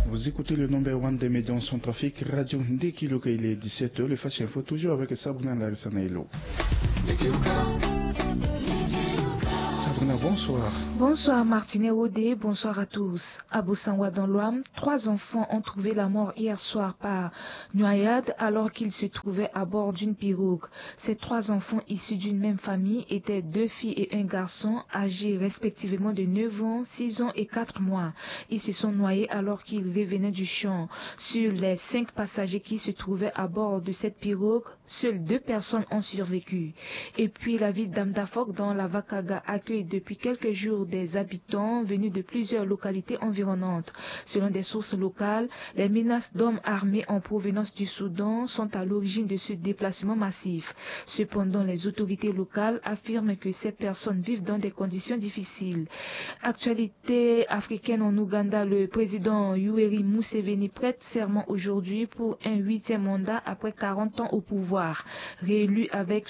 Vous écoutez le number 1 des médias en son trafic, Radio Ndekiluka, il est 17h, le Flash Info, toujours avec Sabrina Larisanaïlo. Sabrina, bonsoir. Bonsoir Martinet Odé, bonsoir à tous. À Boussanwa dans l'Ouam, 3 enfants ont trouvé la mort hier soir par noyade alors qu'ils se trouvaient à bord d'une pirogue. Ces 3 enfants issus d'une même famille étaient 2 filles et un garçon âgés respectivement de 9 ans, 6 ans et 4 mois. Ils se sont noyés alors qu'ils revenaient du champ. Sur les 5 passagers qui se trouvaient à bord de cette pirogue, seules 2 personnes ont survécu. Et puis la ville d'Amdafok dans la Vakaga accueille depuis quelques jours des habitants venus de plusieurs localités environnantes. Selon des sources locales, les menaces d'hommes armés en provenance du Soudan sont à l'origine de ce déplacement massif. Cependant, les autorités locales affirment que ces personnes vivent dans des conditions difficiles. Actualité africaine en Ouganda, le président Yoweri Museveni prête serment aujourd'hui pour un 8e mandat après 40 ans au pouvoir. Réélu avec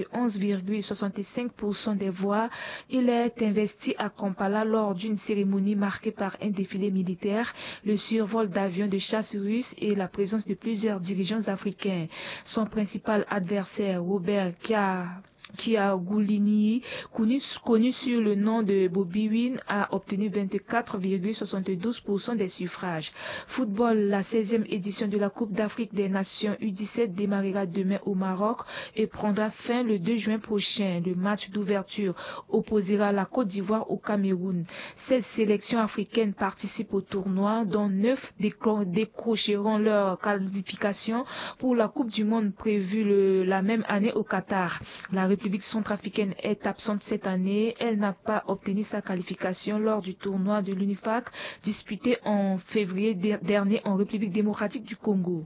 71,65% des voix, il est investi à Kampala lors d'une cérémonie marquée par un défilé militaire, le survol d'avions de chasse russes et la présence de plusieurs dirigeants africains. Son principal adversaire, Robert Kyagulanyi, connu sur le nom de Bobi Wine, a obtenu 24,72% des suffrages. Football, la 16e édition de la Coupe d'Afrique des Nations U17 démarrera demain au Maroc et prendra fin le 2 juin prochain. Le match d'ouverture opposera la Côte d'Ivoire au Cameroun. 16 sélections africaines participent au tournoi, dont 9 décrocheront leur qualification pour la Coupe du Monde prévue la même année au Qatar. La République centrafricaine est absente cette année. Elle n'a pas obtenu sa qualification lors du tournoi de l'UNIFAC disputé en février dernier en République démocratique du Congo.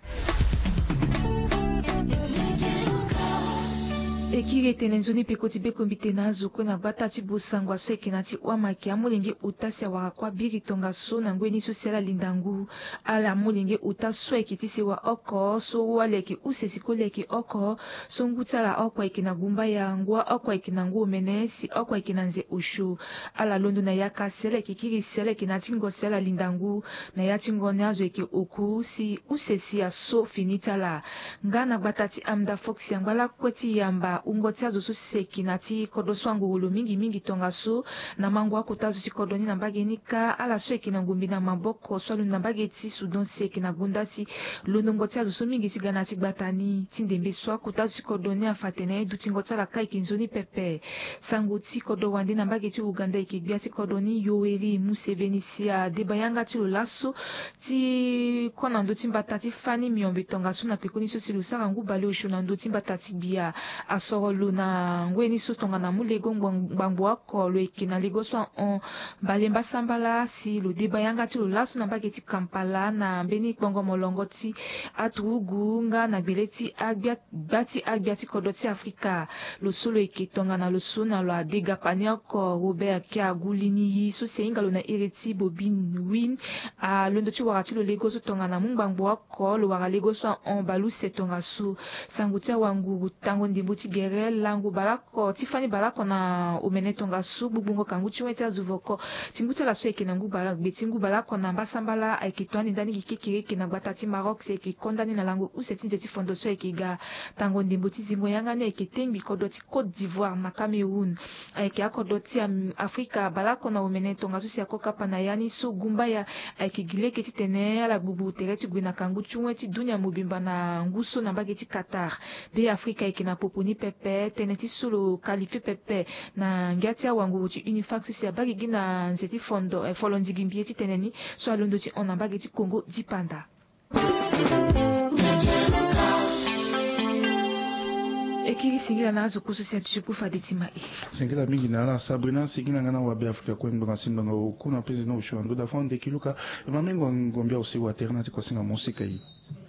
Ekiri tenenzoni pekotibe kombitena zuko na batati busangwa so ekinati wamaki amulenge utasi wakwa biri tonga so na ngweni so sela lindangu ala amulenge utaso ekitisi wa oko so waleki usesiko leki oko so ngutala oko ekina gumba ya ngwa oko ekina ngu menesi oko ekina nze ushu ala londo na yaka sela ekikiri sela ekinati ngo sela lindangu na yati ngone azo eki oku si usesi ya so finitala ngana batati amda fox yangwala kweti yamba ungotia zo seki nati kodo swangu ulu mingi tonga su na mangwa kutazo sikodoni na bagenika ala sweki na ngumbi na maboko swalu na bageti Sudan seki na gundati lundo ngotia zo mingi siganati batani tindembe swa kutazo sikodoni afatene duti ngotia la kai kinzoni pepe sanguti kodo wandi na bageti Uganda ikigbiati sikodoni Yoweri Museveni sia debayanga ti lasso ti kona ndoti batati fani miombe tonga su na pekoni so silusaka ngubale ushuna ndoti batati bia asoro na ngweni so tonga na mulego ngbangbo wako lo ekina Lagos on balemba sambala si lo debayanga ti lo laso na bageti Kampala na mbeni kpongo molongo ti atugu nga na beleti agbiati kodoti Afrika lo solo eketonga na lo sona lo adega paniako Robert Kyagulanyi so seinga lo na ereti Bobi Wine a londo ti wakati lo Lagos tonga na mungbango wako lo waka Lagos on balu setonga su sangutia wangu tango ndimbo ti gere langu balako tifani balako na omene tonga su bubungo kangu chiweti azuvoko tinguta la sweke na ngu balak betingu balako na mbasambala aikitwani ndani kikikiriki na batati Maroc seki kondani na langu usetinze ti fondo so ekiga tango ndimbo ti zingo yangane ekitengi kodoti Côte d'Ivoire na Cameroun aike akodoti Afrika balako na omene tonga su siakoka pana yani so gumba ya aikigileke ti tene ala bubu tereti gwina kangu chiweti dunia mobimba na nguso na bageti Qatar be Afrika ekina poponi pepe teneti solo qualifié pepe na ngiatia wangu ti UNIFAC so sia bagigi na nzeti fondo folondigi mbieti teneni so alondo ti ona bageti Congo dipanda. Ekiri singila na azo kuso sia tupu faditima singila mingi na ala Sabrina singila ngana wabe Afrika kwenye nga simbanga ukuna pezi na ushuandu da fonde kiluka mamengo ngombia usiku wa ternati kwa singa musika hii